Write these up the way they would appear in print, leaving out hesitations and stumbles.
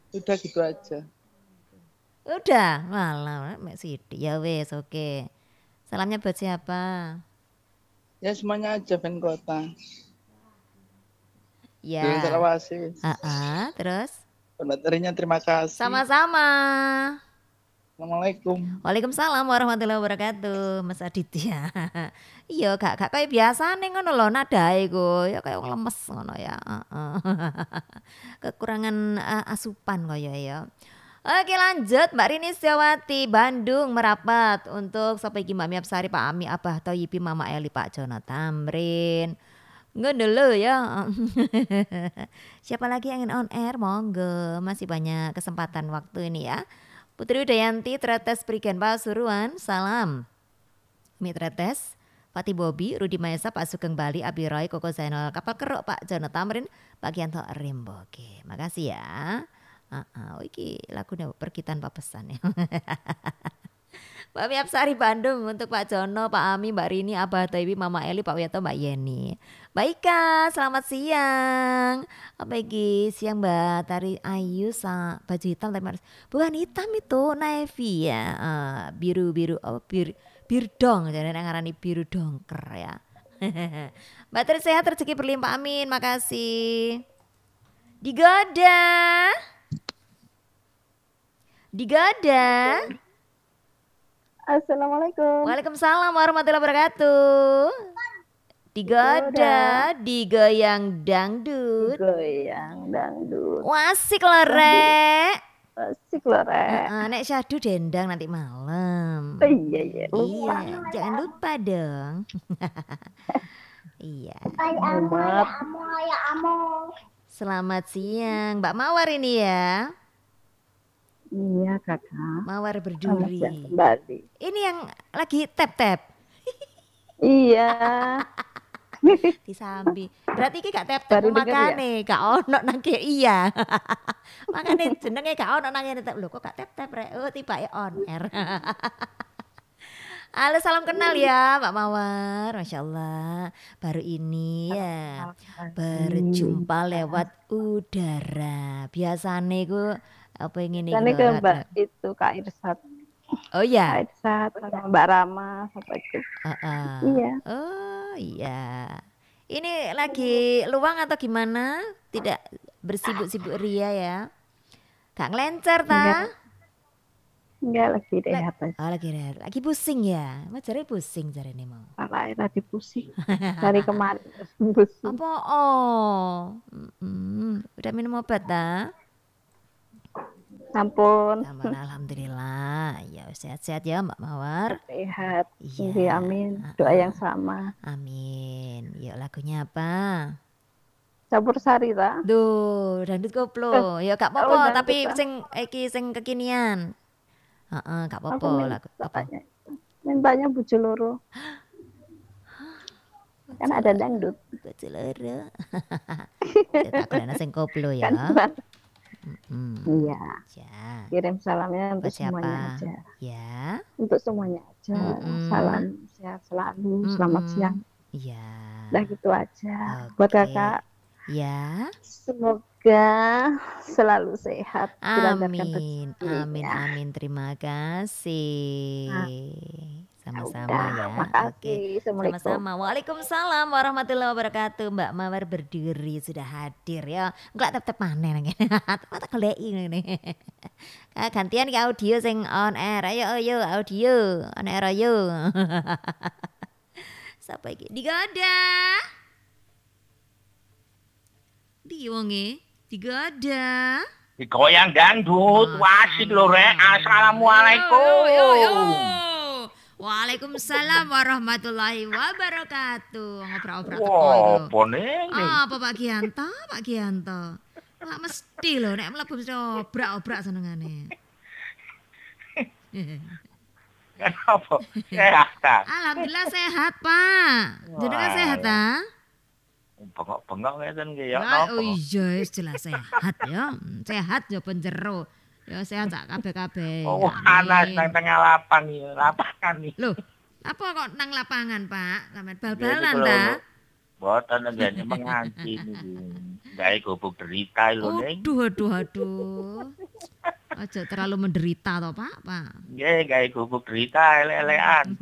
Udah gitu aja. Udah, malah Mek Siti. Ya wes, oke. Salamnya buat siapa? Ya semuanya aja fan kota. Dari Ya. Sulawesi. Terus? Materinya terima kasih. Sama-sama. Assalamualaikum. Waalaikumsalam warahmatullahi wabarakatuh, Mas Aditya. Iya, gak kayak biasa nih ngono lho nadae ku. Ya kayak lemes ngono ya. Kekurangan asupan kaya ya. Oke lanjut Mbak Rini Setiawati Bandung merapat untuk sampai iki Mbak Miapsari Pak Ami Abah Toyipi Mama Eli Pak Jono Tamrin. Ngono lho ya. Siapa lagi yang ingin on air? Monggo, masih banyak kesempatan waktu ini ya. Putri Udayanti Tretes Prigen Pasuruan, salam. Mi Tretes, Pati Bobi, Rudi Maesa, Pak Sugeng Bali, Abi Roy, Koko Zainal, Kapal Keruk, Pak Jono Tamrin, Pak Gianto Rimbo. Oke, makasih ya. Iki lagunya pergi tanpa pesan ya. Mbak Miapsari Bandung untuk Pak Jono, Pak Ami, Mbak Rini, Abah Taiwi, Mama Eli, Pak Wiyato, Mbak Yeni. Mbak Ika, selamat siang. Apa iki? Siang Mbak Tari Ayu baju hitam tapi bukan hitam itu, navy ya. Biru-biru biru dong, jadi ngarani biru dongker ya. Mbak Tari sehat rezeki berlimpah amin, makasih. Digoda. Assalamualaikum. Waalaikumsalam warahmatullahi wabarakatuh. Digoda, digoyang dangdut. Goyang dangdut. Wasik loh rek. Asik loh rek. Nek syahdu dendang nanti malam. Iya, lupa. Iya, jangan lupa dong. Iya. Mumet. Selamat siang, Mbak Mawar ini ya. Iya kakak. Mawar berduri. Kembali. Ini yang lagi tap-tap. Iya. Disambi. Berarti iki gak tap-tap makane, gak ono nang iya. Makane jenenge gak ono nang kene lho kok gak tap-tap rek. Oh, tibake on air. Halo, salam kenal ya Mbak Mawar. Masya Allah, baru ini ya berjumpa lewat udara. Biasane ku apa ingin ini ke Mbak itu Kak Irsat. Oh ya. Kak Irsat sama Mbak Rama apa itu. Iya. Oh iya. Ini lagi luang atau gimana? Tidak bersibuk-sibuk ria ya? Gak ngelencer ta? Enggak, lagi rehat aja. Oh lagi rehat. Lagi pusing ya? Mas jare pusing jare ini mau. Kepala tadi pusing. Dari kemarin pusing. Apa udah minum obat ta? Ampun. Alhamdulillah. Ya sehat-sehat ya Mbak Mawar. Sehat. Iya. Amin. Doa yang sama. Amin. Yuk lagunya apa? Campur sari ta? Duh, dangdut koplo. Ya gak apa-apa, tapi sing kekinian. Gak apa-apa lagu. Apa? Mintanya Bujo Loro. Kan ada dangdut. Bujo Loro. Tak kena sing koplo ya. Iya. Ya. Kirim salamnya untuk semuanya aja. Ya. Untuk semuanya aja. Salam sehat selalu. Selamat siang. Iya. Udah gitu aja. Buat kakak. Ya. Semoga selalu sehat. Amin. Amin. Terima kasih. Sama-sama ya. Makasih. Sama-sama. Waalaikumsalam warahmatullahi wabarakatuh. Mbak Mawar berdiri sudah hadir ya. Enggak tetep maneh nang kene. Tak goleki ngene. Gantian ke audio sing on air. Ayo audio on air ayo. Sapa iki? Digoda. Di wonge digoda. Digoyang dangdut. Wasik lho rek. Assalamualaikum. Waalaikumsalam warahmatullahi wabarakatuh. Ngobrol-ngobrol teko lho. Apa Pak Gianto? Pak Gianto. Pak mesti lho nek mlebu mesti obrak-obrak senengane. Kenapa? Sehat ta? Alhamdulillah sehat, Pak. Jenengan sehat ta? Bengok-bengok ngeten ki ya napa? Oh iya, jelas sehat ya. Sehat ya penjero. Ya sehat sak kabeh-kabeh. Oh, panas nang tengah lapang ya, lapangan iki. Loh, apa kok nang lapangan, Pak? Sampeyan bal-balan ta? Mboten nggene mengaji niki. Gawe gubuk derita lho ning. Aduh. Ojo terlalu menderita toh Pak. Nggih, gawe guguk derita elek-elekan.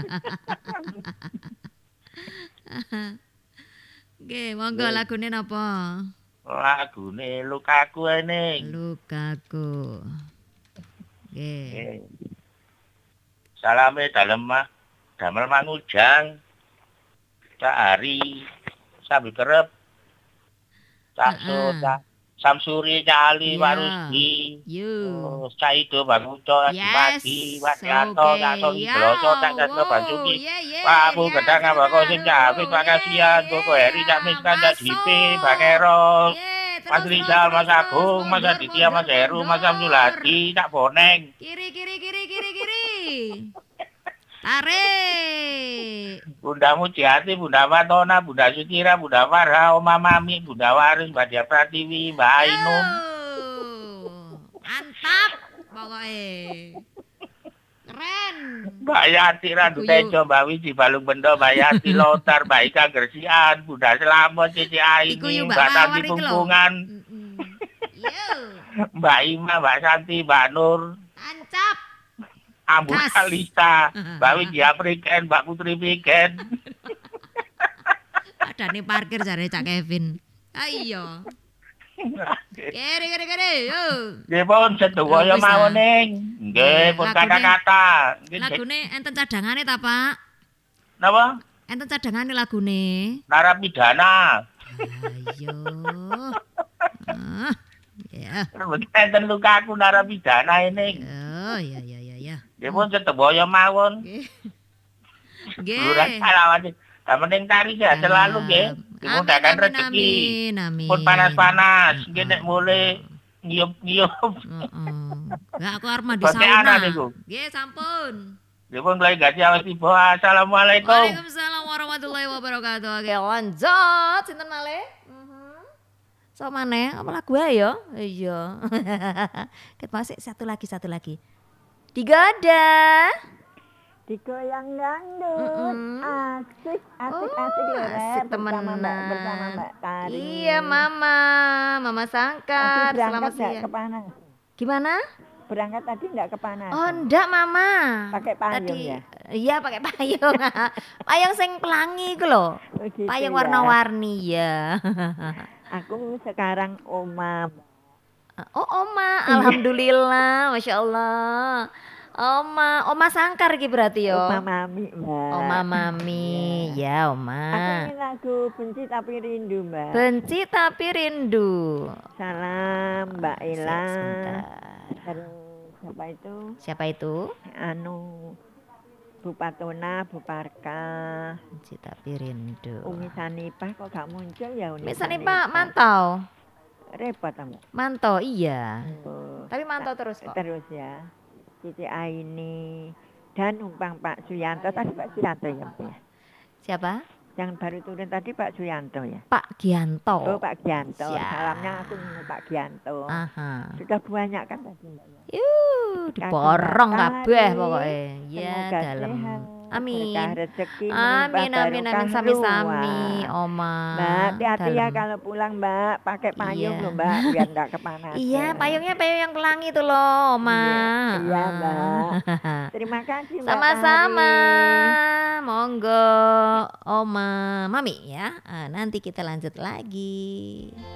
Oke, monggo lagune napa? Lagune lukaku ning. Lukaku. Oke. Nggih. Salame damel mangujang. Cak Hari, Sambil Kerep, Cak Sota, Samsuri, Cak Ali, Pak Rusdi, Cak Ido, Bang Uco, Cak Pagi, Pak Yanto, Cak Tony Beloso, Cak Jasno Basuki, Pak Abu Gedang, Pak Kosim, Cak Hafid, Pak Kasian, Koko Heri, Cak Miskan, Cak Dipe, Bang Eros, Mas Rizal, Mas Agung, Mas Aditya, Mas Heru, Mas Samsul Hadi, Cak Boneng. Kiri. Tarik. Bunda Mujiati, Bunda Watona, Bunda Sutira, Bunda Farha, Oma Mami, Bunda Waris, Mbak Dia Pratiwi, Mbak Ainun. Mantap pokoknya. Keren. Mbak Yati Randu Tejo, Mbak Wiji Balung Bendo, Mbak Yati Lotar, Mbak Ika Gersian, Bunda Selamat, Cici Aini, Mbak Tanti Pungpungan, Mbak Ima, Mbak Santi, Mbak Nur. Tancap. Ambu Kalista, Mbak Wiji Afriken, Mbak Putri Piken. Ada nih parkir jare Cak Kevin. Ayo. Kere. Yo. Nggih pun sedaya mawon ning. Nggih pun kata-kata. Lagune enten cadangane ta, Pak? Napa? Enten cadangane lagune. Narapidana. Ayo. Ya. Enten lukaku narapidana ini. Oh, ya. Nggih pun sedaya mawon. Nggih. Lurah kalawati. Mending tari ya selalu nggih. Dimudahkan rezeki. Amin. Pun panas-panas. Nggih nek mulai ngiyup-ngiyup. Enggak aku arep mandi sauna. Nggih, sampun. Nggih pun mulai gaji awak tiba. Assalamualaikum. Waalaikumsalam warahmatullahi wabarakatuh. Oke, lanjut sinten malih? So maneh apa lagu ya? Iya. Ket masih satu lagi. Digoda. Digoyang dangdut. Asik temenan. bersama Mbak Tari. Iya, Mama Sangkar. Selamat siang. Kepanas. Gimana? Berangkat tadi enggak kepanasan? Oh, enggak, Mama. Pakai payung tadi, ya? Iya, pakai payung. Payung sing pelangi iku lho. Begitu Payung ya. warna-warni ya. Aku sekarang Oma. Oh, Oma, alhamdulillah, Masya Allah. Oma Sangkar iki berarti yo. Oma Mami, Mbak. Oma Mami, ya Oma. Aku ini lagu Benci Tapi Rindu, Mbak. Benci Tapi Rindu. Salam Mbak Ella. Sebentar. Terus Siapa itu? Bu Patona, Bu Parka. Benci Tapi Rindu. Umi Sanipah kok gak muncul ya Umi Misalnya Pak mantau. Repot Mbak. Mantau iya. Oh. Tapi mantau terus kok. Terus ya. Cici Aini dan numpang Pak Suyanto. Tadi Pak Suyanto ya Mbak ya? Siapa? Yang baru turun tadi Pak Suyanto ya? Pak Gianto. Oh Pak Gianto. Siap. Salamnya aku dengan Pak Gianto. Aha. Sudah banyak kan tadi Mbak ya? Diborong kabeh Tari, pokoknya. Ya semoga dalam. sehat, Amin. berkah rezeki, Amin barokah sami-sami luas. Oma. Mbak, hati-hati ya Dalam. kalau pulang Mbak, pakai payung Iya. loh Mbak, biar enggak kepanasan. Iya, payung yang pelangi itu loh, Oma. Iya, Mbak. Terima kasih Mbak. Sama-sama. Tari. Monggo, Oma, Mami ya. Nanti kita lanjut lagi.